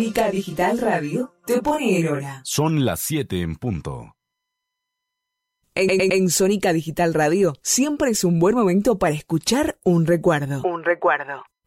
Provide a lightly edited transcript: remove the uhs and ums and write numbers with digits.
Sónica Digital Radio te pone en hora. Son las 7 en punto. En Sónica Digital Radio siempre es un buen momento para escuchar un recuerdo. Un recuerdo.